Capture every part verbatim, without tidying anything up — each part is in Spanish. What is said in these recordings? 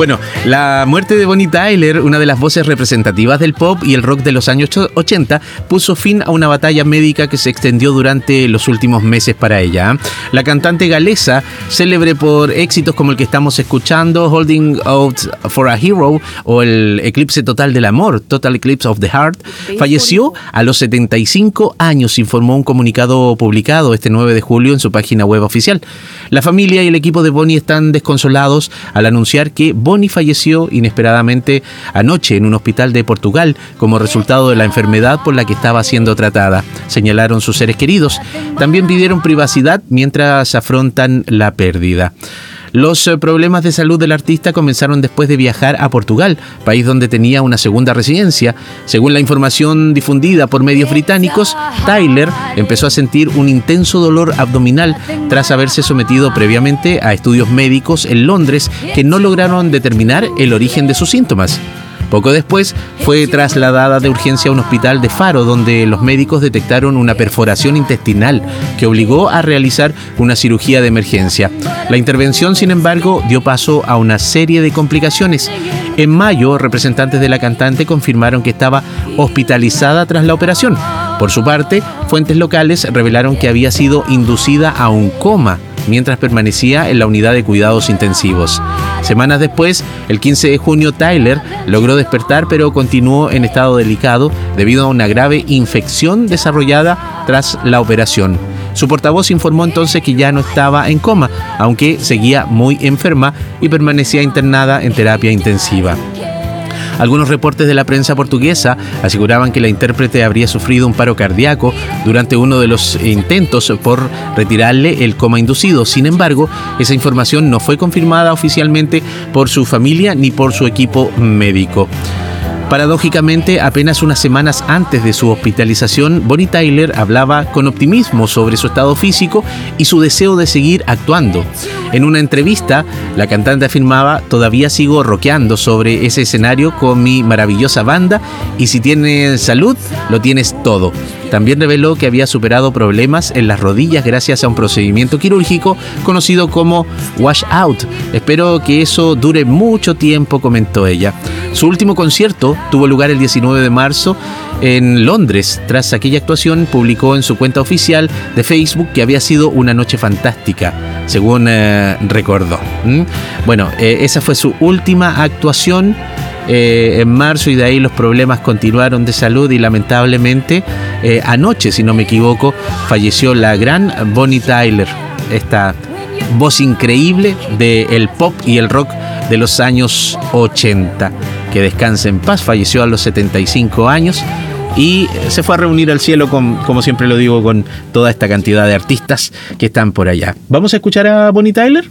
Bueno, la muerte de Bonnie Tyler, una de las voces representativas del pop y el rock de los años ochenta, puso fin a una batalla médica que se extendió durante los últimos meses para ella. La cantante galesa, célebre por éxitos como el que estamos escuchando, Holding Out for a Hero, o el Eclipse Total del Amor, Total Eclipse of the Heart, falleció a los setenta y cinco años, informó un comunicado publicado este nueve de julio en su página web oficial. La familia y el equipo de Bonnie están desconsolados al anunciar que Bonnie falleció inesperadamente anoche en un hospital de Portugal como resultado de la enfermedad por la que estaba siendo tratada, señalaron sus seres queridos. También pidieron privacidad mientras afrontan la pérdida. Los problemas de salud del artista comenzaron después de viajar a Portugal, país donde tenía una segunda residencia. Según la información difundida por medios británicos, Tyler empezó a sentir un intenso dolor abdominal tras haberse sometido previamente a estudios médicos en Londres que no lograron determinar el origen de sus síntomas. Poco después fue trasladada de urgencia a un hospital de Faro, donde los médicos detectaron una perforación intestinal que obligó a realizar una cirugía de emergencia. La intervención, sin embargo, dio paso a una serie de complicaciones. En mayo, representantes de la cantante confirmaron que estaba hospitalizada tras la operación. Por su parte, fuentes locales revelaron que había sido inducida a un coma mientras permanecía en la unidad de cuidados intensivos. Semanas después, el quince de junio, Tyler logró despertar, pero continuó en estado delicado debido a una grave infección desarrollada tras la operación. Su portavoz informó entonces que ya no estaba en coma, aunque seguía muy enferma y permanecía internada en terapia intensiva. Algunos reportes de la prensa portuguesa aseguraban que la intérprete habría sufrido un paro cardíaco durante uno de los intentos por retirarle el coma inducido. Sin embargo, esa información no fue confirmada oficialmente por su familia ni por su equipo médico. Paradójicamente, apenas unas semanas antes de su hospitalización, Bonnie Tyler hablaba con optimismo sobre su estado físico y su deseo de seguir actuando. En una entrevista, la cantante afirmaba: "Todavía sigo rockeando sobre ese escenario con mi maravillosa banda y si tienes salud, lo tienes todo". También reveló que había superado problemas en las rodillas gracias a un procedimiento quirúrgico conocido como wash out. "Espero que eso dure mucho tiempo", comentó ella. Su último concierto tuvo lugar el diecinueve de marzo en Londres. Tras aquella actuación, publicó en su cuenta oficial de Facebook que había sido una noche fantástica, según eh, recordó. ¿Mm? Bueno, eh, esa fue su última actuación eh, en marzo, y de ahí los problemas continuaron de salud y lamentablemente eh, anoche, si no me equivoco, falleció la gran Bonnie Tyler, esta voz increíble del pop y el rock de los años ochenta. Que descanse en paz, falleció a los setenta y cinco años y se fue a reunir al cielo, con, como siempre lo digo, con toda esta cantidad de artistas que están por allá. ¿Vamos a escuchar a Bonnie Tyler?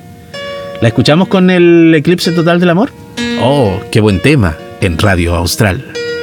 ¿La escuchamos con el Eclipse Total del Amor? Oh, qué buen tema en Radio Austral.